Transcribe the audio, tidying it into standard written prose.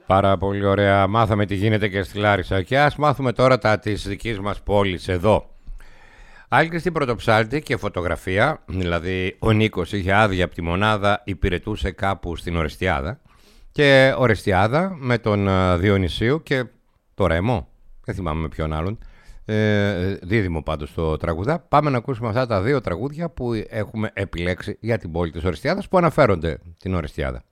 Πάρα πολύ ωραία. Μάθαμε τι γίνεται και στη Λάρισα. Και ας μάθουμε τώρα τα της δικής μας πόλης εδώ. Άλκη στην Πρωτοψάλτη και φωτογραφία. Δηλαδή ο Νίκος είχε άδεια από τη μονάδα, υπηρετούσε κάπου στην Ορεστιάδα. Και Ορεστιάδα με τον Διονυσίου και το Ρέμο. Δεν θυμάμαι με ποιον άλλον. Δίδυμο πάντως το τραγουδά. Πάμε να ακούσουμε αυτά τα δύο τραγούδια που έχουμε επιλέξει για την πόλη της Ορεστιάδας, που αναφέρονται την Ορεστιάδα.